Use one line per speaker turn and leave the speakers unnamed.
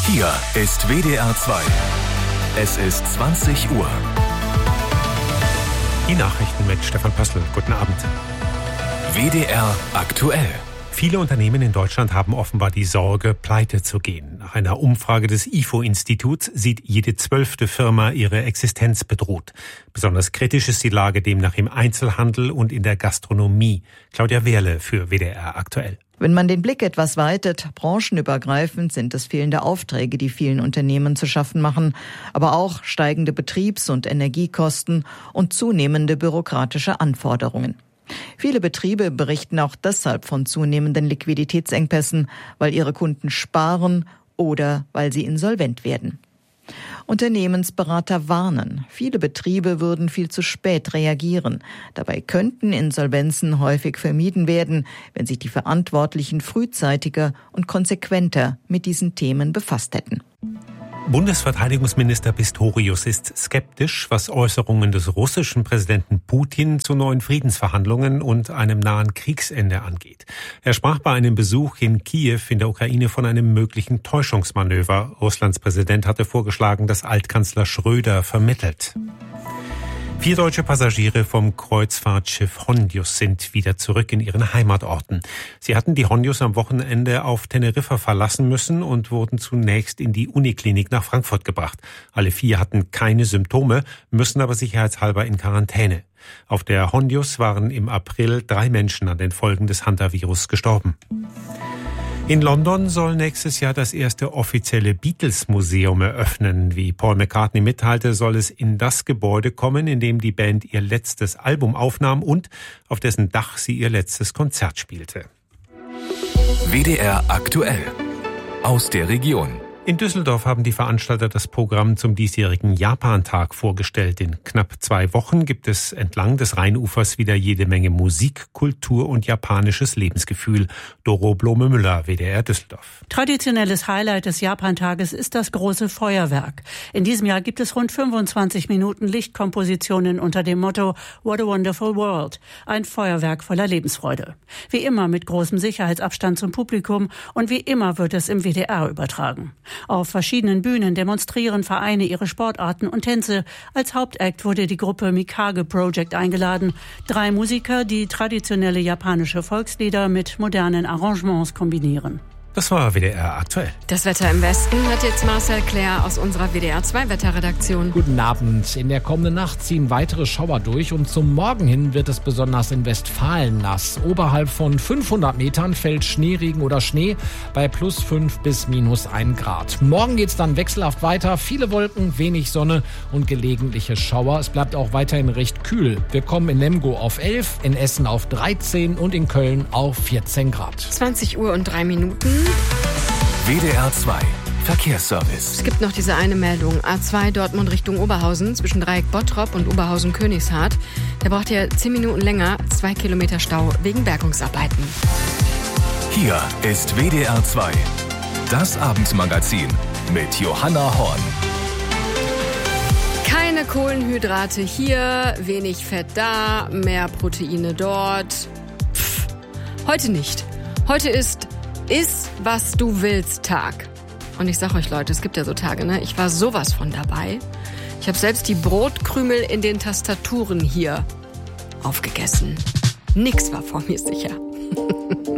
Hier ist WDR 2. Es ist 20 Uhr.
Die Nachrichten mit Stefan Pössl. Guten Abend.
WDR aktuell.
Viele Unternehmen in Deutschland haben offenbar die Sorge, pleite zu gehen. Nach einer Umfrage des IFO-Instituts sieht jede 12. Firma ihre Existenz bedroht. Besonders kritisch ist die Lage demnach im Einzelhandel und in der Gastronomie. Claudia Wehrle für WDR aktuell.
Wenn man den Blick etwas weitet, branchenübergreifend sind es fehlende Aufträge, die vielen Unternehmen zu schaffen machen, aber auch steigende Betriebs- und Energiekosten und zunehmende bürokratische Anforderungen. Viele Betriebe berichten auch deshalb von zunehmenden Liquiditätsengpässen, weil ihre Kunden sparen oder weil sie insolvent werden. Unternehmensberater warnen, viele Betriebe würden viel zu spät reagieren. Dabei könnten Insolvenzen häufig vermieden werden, wenn sich die Verantwortlichen frühzeitiger und konsequenter mit diesen Themen befasst hätten.
Bundesverteidigungsminister Pistorius ist skeptisch, was Äußerungen des russischen Präsidenten Putin zu neuen Friedensverhandlungen und einem nahen Kriegsende angeht. Er sprach bei einem Besuch in Kiew in der Ukraine von einem möglichen Täuschungsmanöver. Russlands Präsident hatte vorgeschlagen, dass Altkanzler Schröder vermittelt. 4 deutsche Passagiere vom Kreuzfahrtschiff Hondius sind wieder zurück in ihren Heimatorten. Sie hatten die Hondius am Wochenende auf Teneriffa verlassen müssen und wurden zunächst in die Uniklinik nach Frankfurt gebracht. Alle 4 hatten keine Symptome, müssen aber sicherheitshalber in Quarantäne. Auf der Hondius waren im April 3 Menschen an den Folgen des Hantavirus gestorben. In London soll nächstes Jahr das erste offizielle Beatles-Museum eröffnen. Wie Paul McCartney mitteilte, soll es in das Gebäude kommen, in dem die Band ihr letztes Album aufnahm und auf dessen Dach sie ihr letztes Konzert spielte.
WDR aktuell. Aus der Region.
In Düsseldorf haben die Veranstalter das Programm zum diesjährigen Japantag vorgestellt. In knapp 2 Wochen gibt es entlang des Rheinufers wieder jede Menge Musik, Kultur und japanisches Lebensgefühl. Doro Blome-Müller, WDR Düsseldorf.
Traditionelles Highlight des Japantages ist das große Feuerwerk. In diesem Jahr gibt es rund 25 Minuten Lichtkompositionen unter dem Motto What a Wonderful World. Ein Feuerwerk voller Lebensfreude. Wie immer mit großem Sicherheitsabstand zum Publikum und wie immer wird es im WDR übertragen. Auf verschiedenen Bühnen demonstrieren Vereine ihre Sportarten und Tänze. Als Hauptakt wurde die Gruppe Mikage Project eingeladen. 3 Musiker, die traditionelle japanische Volkslieder mit modernen Arrangements kombinieren.
Das war WDR aktuell.
Das Wetter im Westen hat jetzt Marcel Claire aus unserer WDR 2 Wetterredaktion.
Guten Abend. In der kommenden Nacht ziehen weitere Schauer durch und zum Morgen hin wird es besonders in Westfalen nass. Oberhalb von 500 Metern fällt Schneeregen oder Schnee bei plus 5 bis minus 1 Grad. Morgen geht's dann wechselhaft weiter. Viele Wolken, wenig Sonne und gelegentliche Schauer. Es bleibt auch weiterhin recht kühl. Wir kommen in Lemgo auf 11, in Essen auf 13 und in Köln auf 14 Grad.
20 Uhr und 3 Minuten.
WDR 2 Verkehrsservice.
Es gibt noch diese eine Meldung. A2 Dortmund Richtung Oberhausen zwischen Dreieck Bottrop und Oberhausen-Königshardt. Der braucht ja 10 Minuten länger, 2 Kilometer Stau wegen Bergungsarbeiten.
Hier ist WDR 2. Das Abendmagazin mit Johanna Horn.
Keine Kohlenhydrate hier, wenig Fett da, mehr Proteine dort. Heute nicht. Heute ist was du willst Tag. Und ich sag euch Leute, es gibt ja so Tage, ne? Ich war sowas von dabei. Ich habe selbst die Brotkrümel in den Tastaturen hier aufgegessen. Nix war vor mir sicher.